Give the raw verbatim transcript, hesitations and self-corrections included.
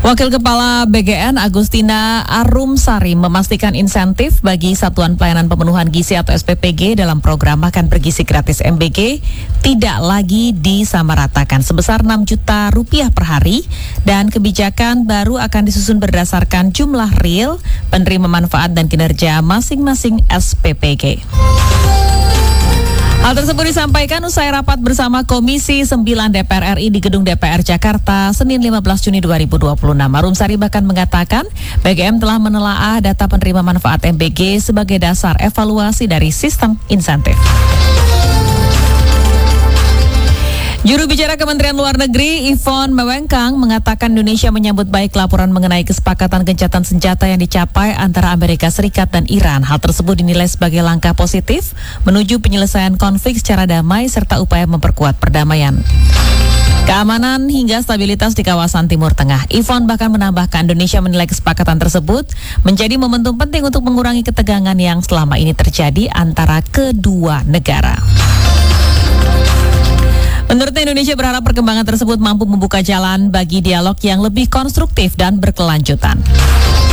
Wakil Kepala B G N Agustina Arumsari memastikan insentif bagi Satuan Pelayanan Pemenuhan Gizi atau S P P G dalam program Makan Bergizi Gratis M B G tidak lagi disamaratakan sebesar enam juta rupiah per hari, dan kebijakan baru akan disusun berdasarkan jumlah real penerima manfaat dan kinerja masing-masing S P P G. Hal tersebut disampaikan usai rapat bersama Komisi sembilan D P R R I di Gedung D P R Jakarta Senin lima belas Juni dua ribu dua puluh enam. Arumsari bahkan mengatakan B G M telah menelaah data penerima manfaat M B G sebagai dasar evaluasi dari sistem insentif. Juru bicara Kementerian Luar Negeri Yvonne Mewengkang mengatakan Indonesia menyambut baik laporan mengenai kesepakatan gencatan senjata yang dicapai antara Amerika Serikat dan Iran. Hal tersebut dinilai sebagai langkah positif menuju penyelesaian konflik secara damai serta upaya memperkuat perdamaian, keamanan hingga stabilitas di kawasan Timur Tengah. Yvonne bahkan menambahkan Indonesia menilai kesepakatan tersebut menjadi momentum penting untuk mengurangi ketegangan yang selama ini terjadi antara kedua negara. Menurutnya Indonesia berharap perkembangan tersebut mampu membuka jalan bagi dialog yang lebih konstruktif dan berkelanjutan.